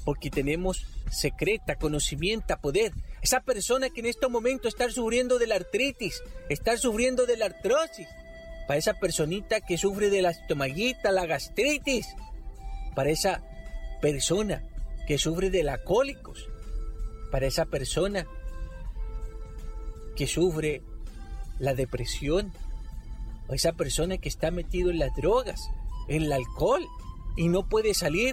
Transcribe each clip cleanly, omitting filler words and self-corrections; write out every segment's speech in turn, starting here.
porque tenemos secreta, conocimiento, poder. Esa persona que en este momento está sufriendo de la artritis, está sufriendo de la artrosis, para esa personita que sufre de la estomaguita, la gastritis, para esa persona que sufre de la cólicos, para esa persona que sufre la depresión, o esa persona que está metido en las drogas, en el alcohol, y no puede salir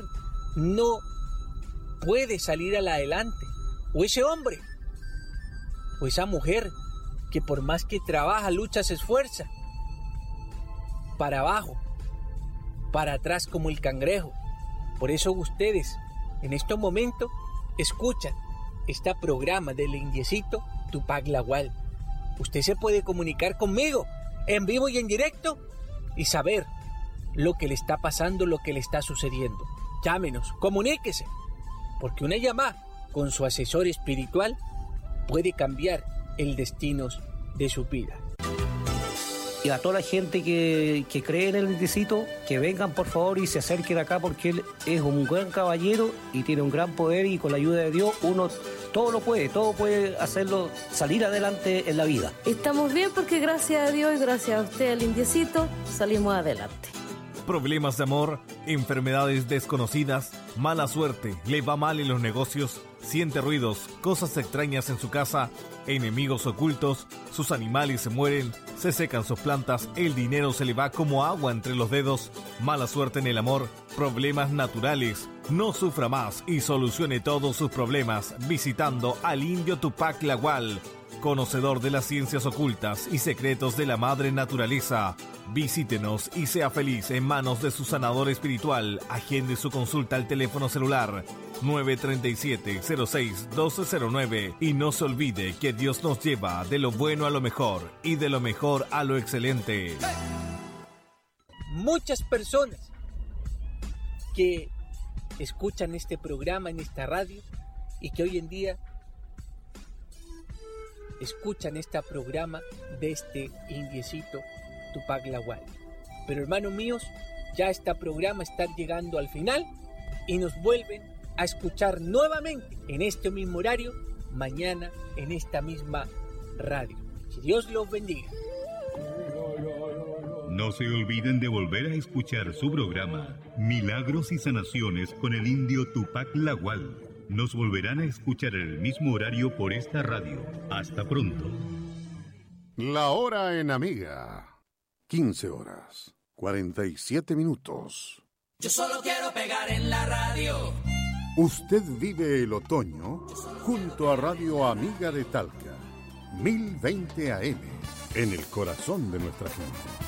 a la adelante, o ese hombre, o esa mujer que por más que trabaja, lucha, se esfuerza, para abajo, para atrás como el cangrejo. Por eso ustedes en estos momentos escuchan este programa del indiecito Tupac Lawal. Usted se puede comunicar conmigo en vivo y en directo y saber lo que le está pasando, lo que le está sucediendo. Llámenos, comuníquese, porque una llamada con su asesor espiritual puede cambiar el destino de su vida. Y a toda la gente que cree en el indiecito, que vengan por favor y se acerquen acá, porque él es un gran caballero y tiene un gran poder, y con la ayuda de Dios uno todo puede hacerlo salir adelante en la vida. Estamos bien porque gracias a Dios y gracias a usted, el indiecito, salimos adelante. Problemas de amor, enfermedades desconocidas, mala suerte, le va mal en los negocios, siente ruidos, cosas extrañas en su casa, enemigos ocultos, sus animales se mueren, se secan sus plantas, el dinero se le va como agua entre los dedos, mala suerte en el amor, problemas naturales. No sufra más y solucione todos sus problemas visitando al indio Tupac Lawal, conocedor de las ciencias ocultas y secretos de la madre naturaleza. Visítenos y sea feliz en manos de su sanador espiritual. Agende su consulta al teléfono celular 937-06-1209 y no se olvide que Dios nos lleva de lo bueno a lo mejor y de lo mejor a lo excelente. Muchas personas que escuchan este programa en esta radio y que hoy en día escuchan este programa de este indiecito Tupac Lawal. Pero hermanos míos, ya este programa está llegando al final y nos vuelven a escuchar nuevamente en este mismo horario, mañana en esta misma radio. Que Dios los bendiga. No se olviden de volver a escuchar su programa Milagros y Sanaciones con el indio Tupac Lawal. Nos volverán a escuchar en el mismo horario por esta radio. Hasta pronto. La hora en Amiga. 15 horas, 47 minutos. Yo solo quiero pegar en la radio. Usted vive el otoño junto a Radio Amiga de Talca. 1020 AM, en el corazón de nuestra gente.